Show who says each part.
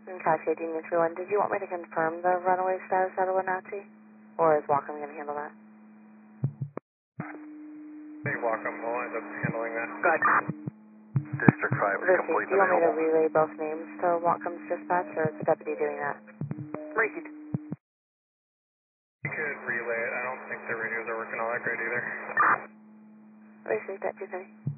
Speaker 1: Cascade Union 31, did you want me to confirm the runaway status out of Wenatchee? Or is Wacom going to handle that?
Speaker 2: I think Wacom will end up handling that.
Speaker 1: Good.
Speaker 3: District 5 is
Speaker 1: Ricky,
Speaker 3: complete
Speaker 1: do you want me to
Speaker 3: available.
Speaker 1: relay both names to Wacom's dispatch, or is the deputy doing that?
Speaker 4: Read.
Speaker 2: You could relay it. I don't think the radios are working all that great either.
Speaker 1: Ricky, deputy.